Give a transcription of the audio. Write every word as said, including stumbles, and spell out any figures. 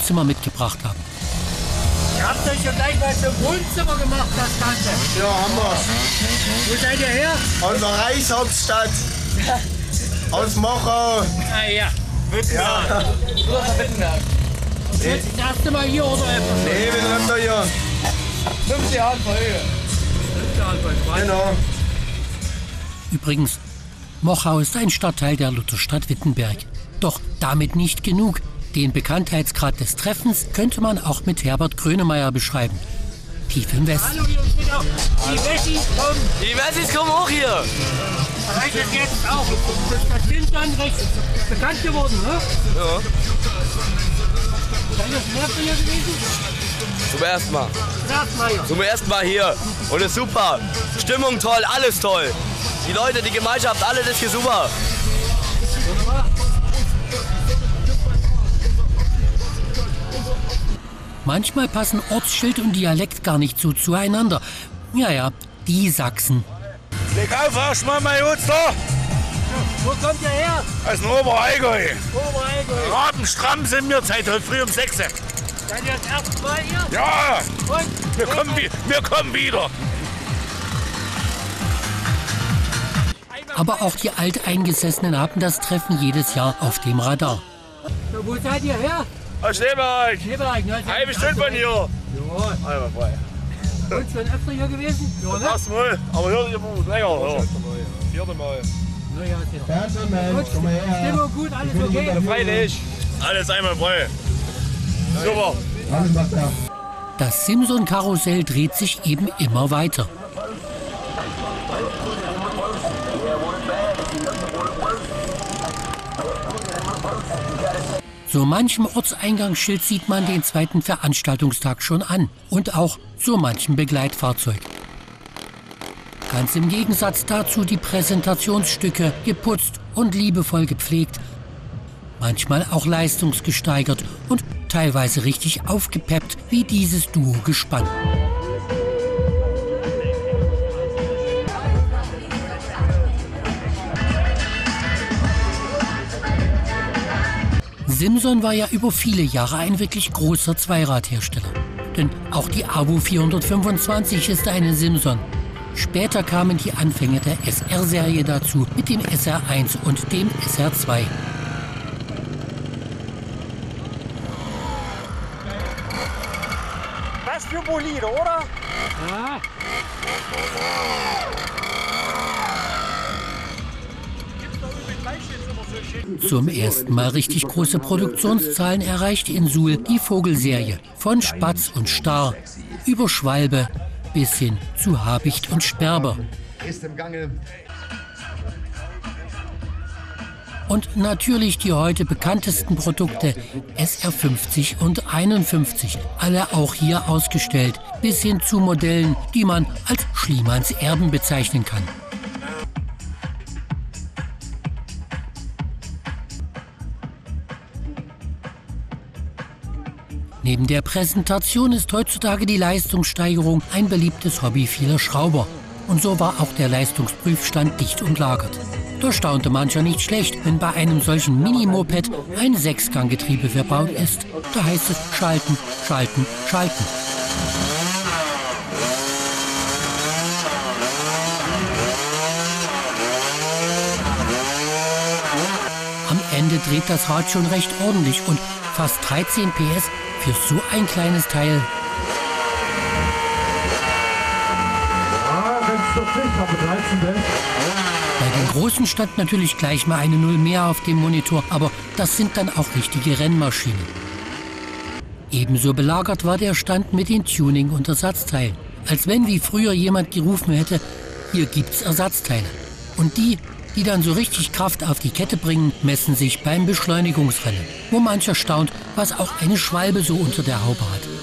Wohnzimmer mitgebracht haben. Ihr habt euch ja gleich mal zum Wohnzimmer gemacht, das Ganze. Ja, haben wir. Wo seid ihr her? Aus der Reichshauptstadt. Aus Mochau. Ah ja, Wittenberg. Ja. Großer Wittenberg. Ist jetzt das erste Mal hier oder etwas? Nee, wir sind doch hier. fünfzig Jahre Folge. fünfzig Jahre Folge. Genau. Übrigens, Mochau ist ein Stadtteil der Lutherstadt Wittenberg. Doch damit nicht genug. Den Bekanntheitsgrad des Treffens könnte man auch mit Herbert Grönemeyer beschreiben. Tief im Westen. Hallo, hier steht auch. Die Wessis kommen. Die Wessis kommen auch hier. Reicht das jetzt auch? Das sind dann recht bekannt geworden, ne? Ja. Seid ihr das erste hier gewesen? Zum ersten Mal. Das erste Mal hier. Zum ersten Mal hier. Und ist super. Stimmung toll, alles toll. Die Leute, die Gemeinschaft, alles ist hier super. Manchmal passen Ortsschild und Dialekt gar nicht so zueinander. Ja, ja, die Sachsen. Leg auf, erstmal mein Jutster. Wo kommt ihr her? Aus dem Oberallgäu. Oberallgäu. Rabenstramm sind wir seit heute früh um sechs. Seid ihr das erste Mal hier? Ja, Und? wir kommen, wi- wir kommen wieder. Aber auch die Alteingesessenen haben das Treffen jedes Jahr auf dem Radar. So, wo seid ihr her? Aus Schneeberg. Schneeberg, ne? Halbe Stunde von hier. Ja. Einmal frei. Und schon öfter hier gewesen? Ja, ne? Das Mal, aber hier ist länger. Ja. Vierte Mal. Na ja, ist ja. Gentlemen, Gut, komm mal her. Stimmung gut, alles okay? Freilich. Alles einmal frei. Super. Alles macht er. Das Simson-Karussell dreht sich eben immer weiter. So manchem Ortseingangsschild sieht man den zweiten Veranstaltungstag schon an. Und auch so manchem Begleitfahrzeug. Ganz im Gegensatz dazu die Präsentationsstücke, geputzt und liebevoll gepflegt. Manchmal auch leistungsgesteigert und teilweise richtig aufgepeppt, wie dieses Duo Gespann. Simson war ja über viele Jahre ein wirklich großer Zweiradhersteller. Denn auch die A W O vierhundertfünfundzwanzig ist eine Simson. Später kamen die Anfänge der S R-Serie dazu mit dem S R eins und dem S R zwei. Was für Bolide, oder? Ja. Zum ersten Mal richtig große Produktionszahlen erreicht in Suhl die Vogelserie. Von Spatz und Star über Schwalbe bis hin zu Habicht und Sperber. Ist im Gange. Und natürlich die heute bekanntesten Produkte S R fünfzig und einundfünfzig. Alle auch hier ausgestellt, bis hin zu Modellen, die man als Schliemanns Erben bezeichnen kann. Neben der Präsentation ist heutzutage die Leistungssteigerung ein beliebtes Hobby vieler Schrauber. Und so war auch der Leistungsprüfstand dicht umlagert. Da staunte mancher nicht schlecht, wenn bei einem solchen Mini-Moped ein Sechsganggetriebe verbaut ist. Da heißt es schalten, schalten, schalten. Am Ende dreht das Rad schon recht ordentlich und fast dreizehn P S für so ein kleines Teil. Ah, wenn's doch nicht, aber dreizehn denn. Bei den Großen stand natürlich gleich mal eine Null mehr auf dem Monitor, aber das sind dann auch richtige Rennmaschinen. Ebenso belagert war der Stand mit den Tuning- und Ersatzteilen. Als wenn wie früher jemand gerufen hätte, hier gibt's Ersatzteile. Und die, die dann so richtig Kraft auf die Kette bringen, messen sich beim Beschleunigungsrennen, wo mancher staunt, was auch eine Schwalbe so unter der Haube hat.